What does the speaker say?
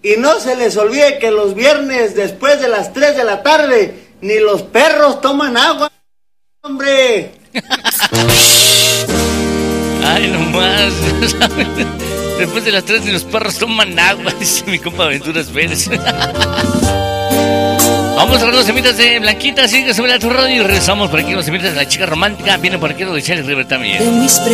Y no se les olvide que los viernes después de las 3 de la tarde ni los perros toman agua, hombre. Ay, nomás. Después de las 3 ni los perros toman agua, dice mi compa Aventuras Pérez. Vamos a ver los semitas de Blanquita, sigue sobre la turra y regresamos por aquí los semitas de la chica romántica. Viene por aquí los de Charlie River también.